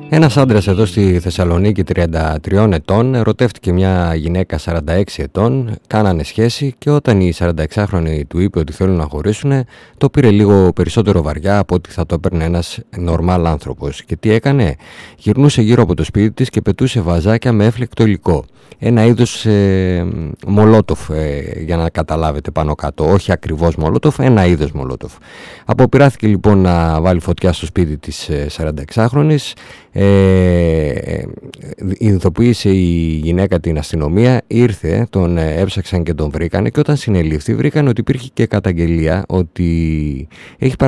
Ένας άντρας εδώ στη Θεσσαλονίκη 33 ετών ερωτεύτηκε μια γυναίκα 46 ετών, κάνανε σχέση και όταν η 46χρονη του είπε ότι θέλουν να χωρίσουν, το πήρε λίγο περισσότερο βαριά από ότι θα το έπαιρνε ένας νορμάλ άνθρωπος. Και τι έκανε? Γυρνούσε γύρω από το σπίτι της και πετούσε βαζάκια με έφλεκτο υλικό. Ένα είδος μολότοφ, για να καταλάβετε πάνω κάτω, όχι ακριβώς μολότοφ, ένα είδος μολότοφ. Αποπειράθηκε λοιπόν να βάλει φωτιά στο σπίτι της 46χρονης. Ειδοποίησε η γυναίκα την αστυνομία, ήρθε, τον έψαξαν και τον βρήκανε, και όταν συνελήφθη βρήκαν ότι υπήρχε και καταγγελία ότι έχει